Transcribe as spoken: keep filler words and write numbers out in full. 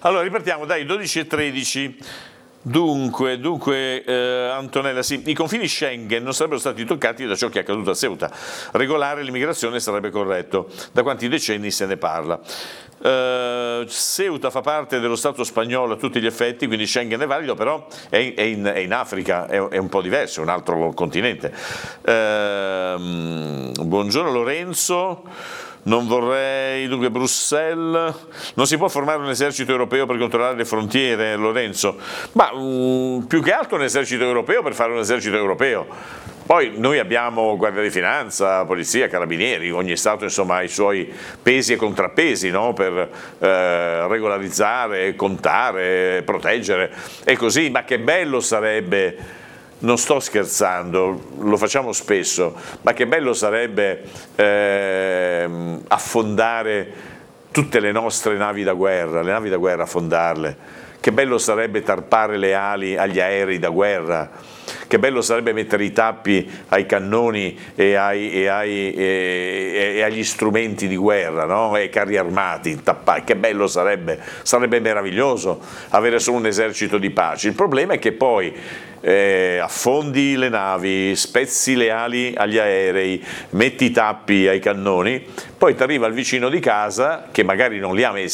Allora, ripartiamo dai dodici e tredici. Dunque, dunque eh, Antonella, sì, i confini Schengen non sarebbero stati toccati da ciò che è accaduto a Ceuta. Regolare l'immigrazione sarebbe corretto. Da quanti decenni se ne parla? Uh, Ceuta fa parte dello Stato spagnolo a tutti gli effetti, quindi Schengen è valido, però è in, è in, è in Africa, è, è un po' diverso, è un altro continente. Uh, buongiorno Lorenzo. Non vorrei, dunque Bruxelles, non si può formare un esercito europeo per controllare le frontiere, Lorenzo? Ma um, più che altro un esercito europeo per fare un esercito europeo. Poi noi abbiamo Guardia di Finanza, Polizia, Carabinieri, ogni Stato insomma ha i suoi pesi e contrappesi, no? Per eh, regolarizzare, contare, proteggere e così, ma che bello sarebbe... Non sto scherzando, lo facciamo spesso, ma che bello sarebbe eh, affondare tutte le nostre navi da guerra, le navi da guerra affondarle. Che bello sarebbe tarpare le ali agli aerei da guerra. Che bello sarebbe mettere i tappi ai cannoni e, ai, e, ai, e, e agli strumenti di guerra, no? E ai carri armati, tappati. Che bello sarebbe, sarebbe meraviglioso avere solo un esercito di pace. Il problema è che poi eh, affondi le navi, spezzi le ali agli aerei, metti i tappi ai cannoni, poi ti arriva il vicino di casa che magari non li ha messi,